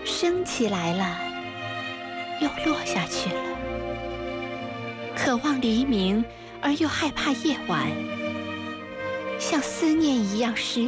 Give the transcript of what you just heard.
升起来了，又落下去了。渴望黎明，而又害怕夜晚，像思念一样失